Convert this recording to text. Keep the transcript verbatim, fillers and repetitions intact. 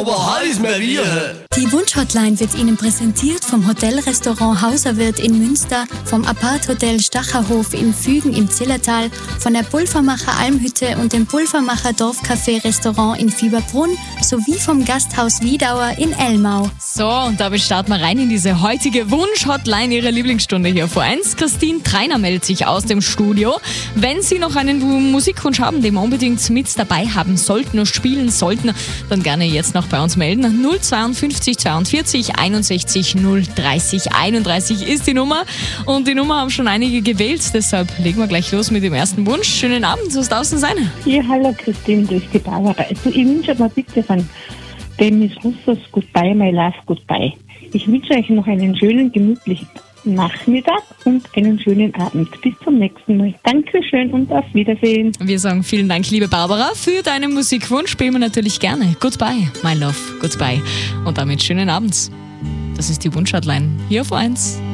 aber hart ist mir wie. Die Wunschhotline wird Ihnen präsentiert vom Hotelrestaurant Hauserwirt in Münster, vom Apart-Hotel Stacherhof in Fügen im Zillertal, von der Pulvermacher Almhütte und dem Pulvermacher Dorfcafé-Restaurant in Fieberbrunn sowie vom Gasthaus Wiedauer in Elmau. So, und damit starten wir rein in diese heutige Wunsch-Hotline, Ihre Lieblingsstunde hier vor eins. Christine Treiner meldet sich aus dem Studio. Wenn Sie noch einen Musikwunsch haben, den wir unbedingt mit dabei haben sollten und spielen sollten, dann gerne jetzt noch bei uns melden. null zweiundfünfzig zweiundvierzig einundsechzig null dreißig einunddreißig ist die Nummer. Und die Nummer haben schon einige gewählt, deshalb legen wir gleich los mit dem ersten Wunsch. Schönen Abend, was darf es denn sein? Ja, hallo Christine, das ist die Barbara. Also ich wünsche mir bitte von Demis Russos Goodbye, My Love, Goodbye. Ich wünsche euch noch einen schönen, gemütlichen Nachmittag und einen schönen Abend. Bis zum nächsten Mal. Dankeschön und auf Wiedersehen. Wir sagen vielen Dank, liebe Barbara, für deinen Musikwunsch. Spielen wir natürlich gerne. Goodbye, My Love, Goodbye. Und damit schönen Abend. Das ist die Wunschhotline hier auf eins.